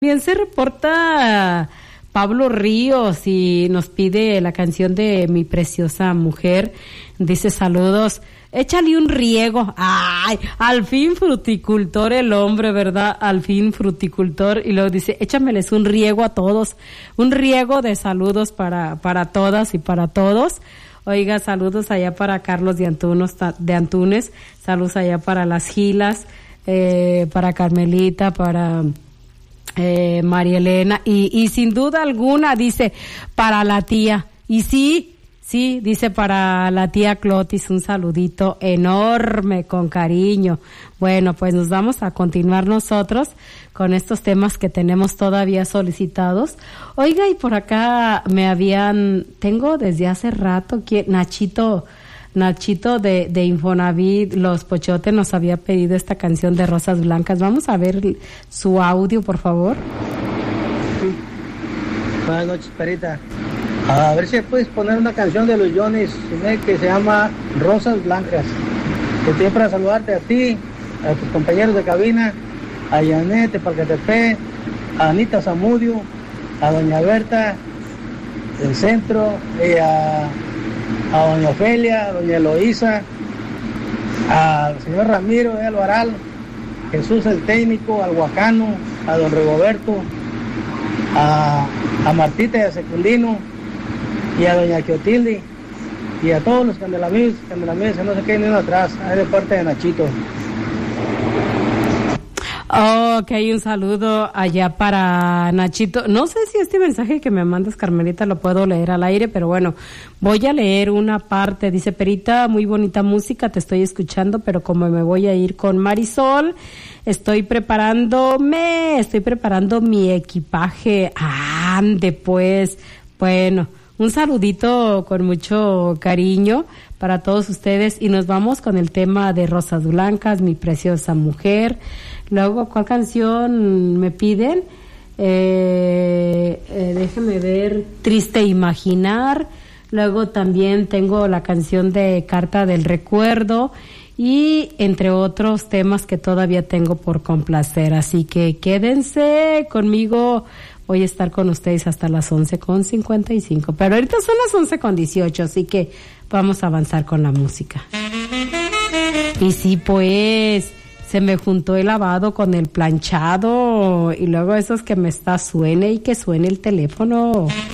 Bien se reporta Pablo Ríos y nos pide la canción de Mi Preciosa Mujer. Dice saludos, échale un riego. Ay, al fin fruticultor el hombre, ¿verdad? Al fin fruticultor. Y luego dice, échameles un riego a todos. Un riego de saludos para todas y para todos. Oiga, saludos allá para Carlos de Antunes. Saludos allá para las Gilas, para Carmelita, para María Elena y sin duda alguna dice para la tía y sí dice para la tía Clotis un saludito enorme con cariño. Bueno, pues nos vamos a continuar nosotros con estos temas que tenemos todavía solicitados. Oiga, y por acá tengo desde hace rato que Nachito de Infonavit, Los Pochotes, nos había pedido esta canción de Rosas Blancas. Vamos a ver su audio, por favor. Buenas noches, Perita. A ver si puedes poner una canción de los Johnny's que se llama Rosas Blancas. Que estoy para saludarte a ti, a tus compañeros de cabina, a Yanet de Palcatepec, a Anita Zamudio, a Doña Berta del Centro, y a Doña Ofelia, a Doña Eloísa, al señor Ramiro de Alvaral, Jesús el Técnico, al Huacano, a don Rigoberto, a Martita de Secundino y a Doña Quiotildi y a todos los candelamidos, que no se queden uno atrás, ahí de parte de Nachito. Ok, un saludo allá para Nachito. No sé si este mensaje que me mandas, Carmelita, lo puedo leer al aire, pero bueno, voy a leer una parte. Dice, Perita, muy bonita música, te estoy escuchando, pero como me voy a ir con Marisol, estoy preparando mi equipaje. Ande pues, bueno, un saludito con mucho cariño para todos ustedes y nos vamos con el tema de Rosas Blancas, Mi Preciosa Mujer. Luego, ¿cuál canción me piden? Déjame ver, Triste Imaginar. Luego también tengo la canción de Carta del Recuerdo y entre otros temas que todavía tengo por complacer. Así que quédense conmigo. Voy a estar con ustedes hasta las 11:55. Pero ahorita son las 11:18, así que vamos a avanzar con la música. Y sí, pues, se me juntó el lavado con el planchado y luego esos que me está suene y que suene el teléfono.